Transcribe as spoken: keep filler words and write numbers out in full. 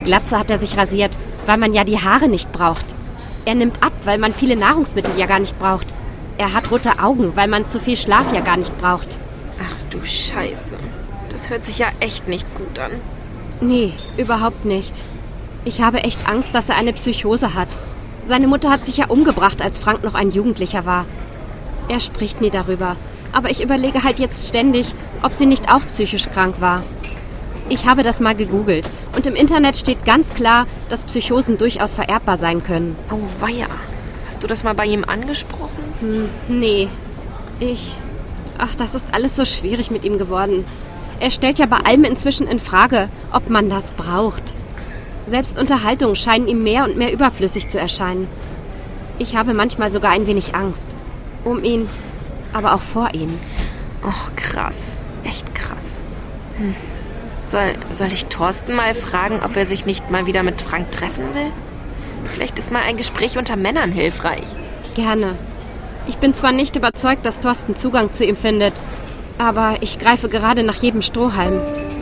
Glatze hat er sich rasiert, weil man ja die Haare nicht braucht. Er nimmt ab, weil man viele Nahrungsmittel ja gar nicht braucht. Er hat rote Augen, weil man zu viel Schlaf ja gar nicht braucht. Ach du Scheiße. Das hört sich ja echt nicht gut an. Nee, überhaupt nicht. Ich habe echt Angst, dass er eine Psychose hat. Seine Mutter hat sich ja umgebracht, als Frank noch ein Jugendlicher war. Er spricht nie darüber. Aber ich überlege halt jetzt ständig, ob sie nicht auch psychisch krank war. Ich habe das mal gegoogelt. Und im Internet steht ganz klar, dass Psychosen durchaus vererbbar sein können. Oh weia. Hast du das mal bei ihm angesprochen? Hm, nee. Ich... Ach, das ist alles so schwierig mit ihm geworden. Er stellt ja bei allem inzwischen in Frage, ob man das braucht. Selbst Unterhaltungen scheinen ihm mehr und mehr überflüssig zu erscheinen. Ich habe manchmal sogar ein wenig Angst. Um ihn, aber auch vor ihm. Oh, krass. Echt krass. Hm. Soll, soll ich Thorsten mal fragen, ob er sich nicht mal wieder mit Frank treffen will? Vielleicht ist mal ein Gespräch unter Männern hilfreich. Gerne. Ich bin zwar nicht überzeugt, dass Thorsten Zugang zu ihm findet, aber ich greife gerade nach jedem Strohhalm.